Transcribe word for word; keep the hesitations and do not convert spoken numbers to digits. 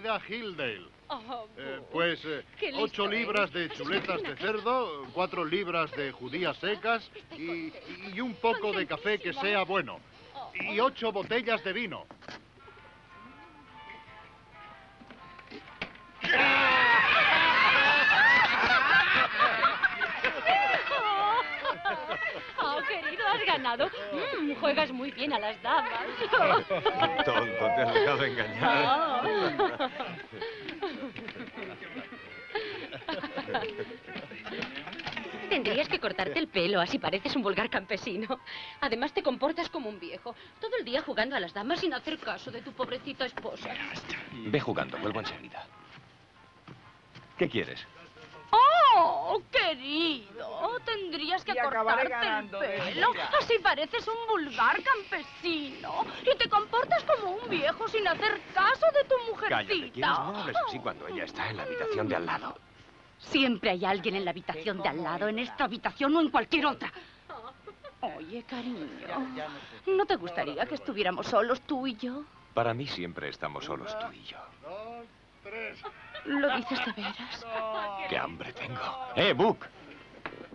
querida Hilldale. Oh, Eh, pues eh, Qué listo ocho libras de eres. chuletas de cerdo, cuatro libras de judías secas y, y un poco de café que sea bueno. Y ocho botellas de vino. Oh, querido, has ganado. Mm, juegas muy bien a las damas. Tonto, te has dejado engañar. Oh. Tendrías que cortarte el pelo, así pareces un vulgar campesino. Además, te comportas como un viejo. Todo el día jugando a las damas sin hacer caso de tu pobrecita esposa. Ve jugando, vuelvo enseguida. ¿Qué quieres? ¡Oh, querido! Tendrías que Y acabaré cortarte el ganando, pelo. mira. Así pareces un vulgar campesino. Y te comportas como un viejo sin hacer caso de tu mujercita. Cállate, ¿quieres? No hables así cuando ella está en la habitación de al lado. Siempre hay alguien en la habitación de al lado, en esta habitación o en cualquier otra. Oye, cariño, ¿no te gustaría que estuviéramos solos tú y yo? Para mí siempre estamos solos tú y yo. Dos, tres. ¿Lo dices de veras? ¡Qué hambre tengo! ¡Eh, Book!